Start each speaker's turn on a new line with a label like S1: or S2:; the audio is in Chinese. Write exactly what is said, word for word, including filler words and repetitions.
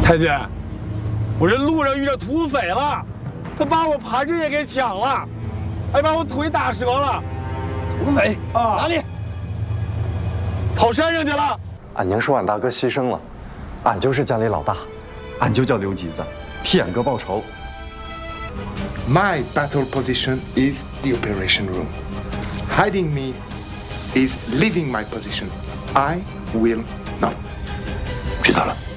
S1: 太君，我这路上遇到土匪了，他把我盘子也给抢了，还把我腿打折了。
S2: 土匪啊？哪里？
S1: 跑山上去了。
S3: 俺娘说俺大哥牺牲了，俺就是家里老大，俺就叫刘吉子，替俺哥报仇。
S4: My battle position is the operation room. Hiding me is leaving my position. I will not.
S5: 知道了。